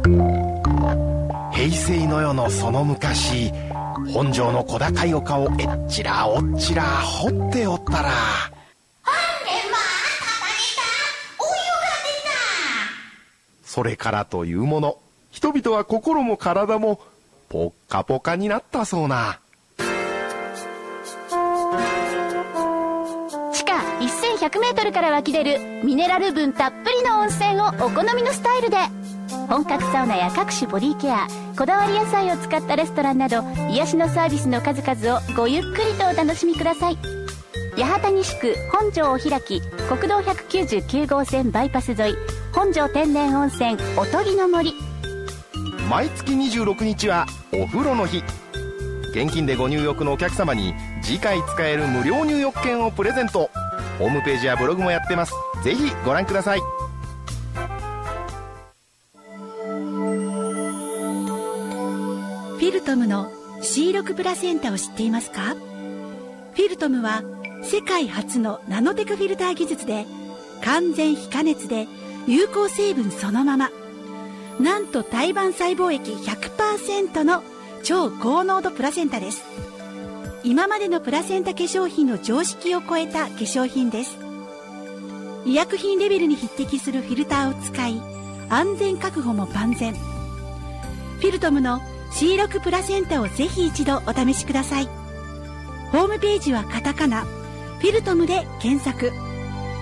平成の世のその昔、本庄の小高い丘をえっちらおっちら掘っておったら、それからというもの、人々は心も体もポッカポカになったそうな。 地下1100メートルから湧き出るミネラル分たっぷりの温泉をお好みのスタイルで、本格サウナや各種ボディケア、こだわり野菜を使ったレストランなど癒しのサービスの数々をごゆっくりとお楽しみください。八幡西区本庄お開き、国道199号線バイパス沿い、本庄天然温泉おとぎの森。 毎月26日はお風呂の日。現金でご入浴のお客様に次回使える無料入浴券をプレゼント。ホームページやブログもやってます。ぜひご覧ください。 フィルトムの C6 プラセンタを知っていますか？フィルトムは世界初のナノテクフィルター技術で、完全非加熱で有効成分そのまま、なんと胎盤細胞液 100% の超高濃度プラセンタです。今までのプラセンタ化粧品の常識を超えた化粧品です。医薬品レベルに匹敵するフィルターを使い、安全確保も万全。フィルトムの C6 プラセンタをぜひ一度お試しください。ホームページはカタカナ、フィルトムで検索。